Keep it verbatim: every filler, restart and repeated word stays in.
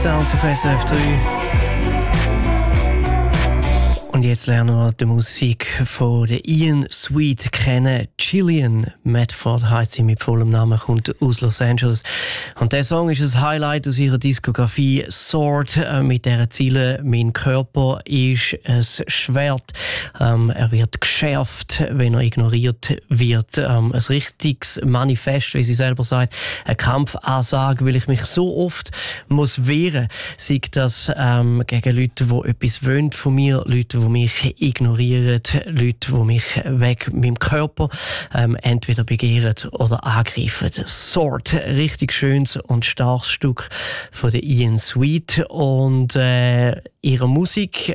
Sounds auf S R F drei. Und jetzt lernen wir die Musik von der Ian Sweet kennen. Gillian Medford heisst sie mit vollem Namen, kommt aus Los Angeles. Und der Song ist ein Highlight aus ihrer Diskografie Sword, äh, mit der Ziele: Mein Körper ist ein Schwert. Ähm, er wird geschärft, wenn er ignoriert wird. Ähm, ein richtiges Manifest, wie sie selber sagt. Eine Kampfansage, weil ich mich so oft muss wehren. Sei das ähm, gegen Leute, die etwas wollen von mir, Leute, die mich ignorieren, Leute, die mich weg mit meinem Körper ähm, entweder begehren oder angreifen. Sword, richtig schönes und starkes Stück von der Ian Sweet und äh, ihrer Musik